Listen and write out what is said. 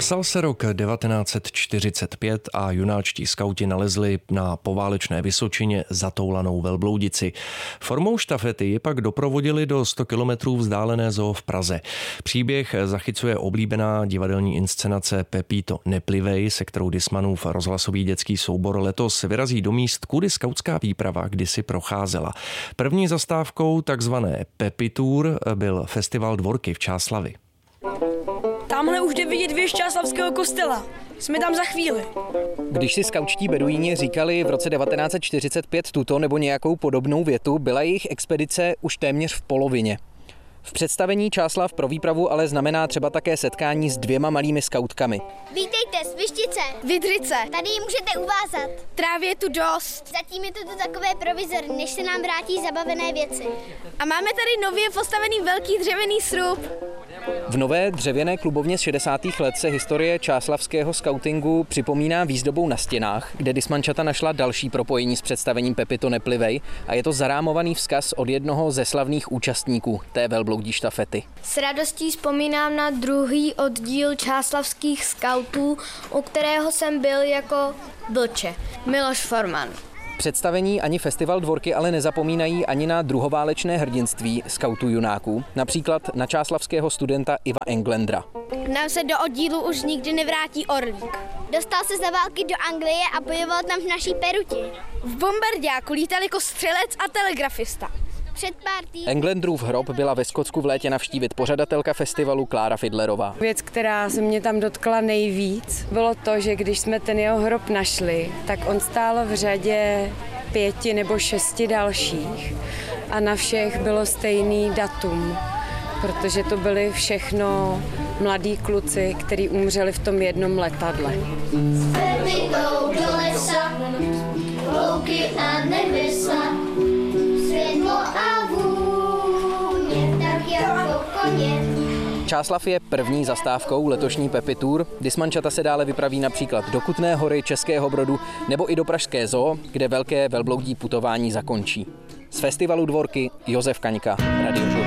Psal se rok 1945 a junáčtí skauti nalezli na poválečné Vysočině zatoulanou velbloudici. Formou štafety ji pak doprovodili do 100 kilometrů vzdálené zoo v Praze. Příběh zachycuje oblíbená divadelní inscenace Pepito Neplivej, se kterou Dismanův rozhlasový dětský soubor letos vyrazí do míst, kudy skautská výprava kdysi procházela. První zastávkou takzvané Pepi Tour byl festival Dvorky v Čáslavi. Tamhle už jde vidět věž Čáslavského kostela. Jsme tam za chvíli. Když si skautští beduíni říkali v roce 1945 tuto nebo nějakou podobnou větu, byla jejich expedice už téměř v polovině. V představení Čáslav pro výpravu ale znamená třeba také setkání s 2 malými skautkami. Vítejte, Svištice, Vydřice, tady ji můžete uvázat. Trávy je tu dost. Zatím je to takové provizorní, než se nám vrátí zabavené věci. A máme tady nově postavený velký dřevěný srub. V nové dřevěné klubovně z 60. let se historie čáslavského skautingu připomíná výzdobou na stěnách, kde Dismančata našla další propojení s představením Pepito Neplivej a je to zarámovaný vzkaz od jednoho ze slavných účastníků té velbloudí štafety. S radostí vzpomínám na druhý oddíl čáslavských skautů, u kterého jsem byl jako vlče. Miloš Forman. Představení ani festival Dvorky ale nezapomínají ani na druhoválečné hrdinství skautů junáků, například na čáslavského studenta Iva Englendra. Nám se do oddílu už nikdy nevrátí orlík. Dostal se za války do Anglie a bojoval tam v naší Peruti. V bombardáku lítal jako střelec a telegrafista. Englendrův hrob byla ve Skotsku v létě navštívit pořadatelka festivalu Klára Fidlerová. Věc, která se mě tam dotkla nejvíc, bylo to, že když jsme ten jeho hrob našli, tak on stál v řadě 5 nebo 6 dalších a na všech bylo stejný datum, protože to byli všechno mladí kluci, kteří umřeli v tom jednom letadle. S Pepitou do lesa, louky a nebesa, světlo a vůně, tak jako koně. Čáslav je první zastávkou letošní Pepi Tour. Dismančata se dále vypraví například do Kutné Hory, Českého Brodu nebo i do pražské zoo, kde velké velbloudí putování zakončí. Z festivalu Dvorky Josef Kaňka, Radio